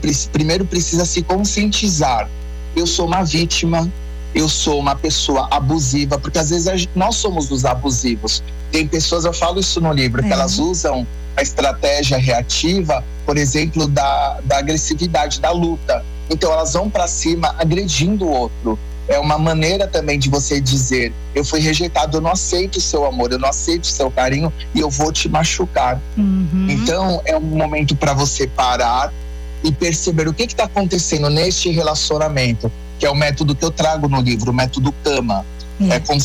primeiro precisa se conscientizar. Eu sou uma vítima, eu sou uma pessoa abusiva, porque às vezes nós somos os abusivos. Tem pessoas, eu falo isso no livro, que elas usam a estratégia reativa, por exemplo, da agressividade, da luta. Então elas vão para cima agredindo o outro. É uma maneira também de você dizer: eu fui rejeitado, eu não aceito o seu amor, eu não aceito o seu carinho e eu vou te machucar. Então é um momento para você parar e perceber o que está acontecendo neste relacionamento, que é o método que eu trago no livro, o método Cama. É como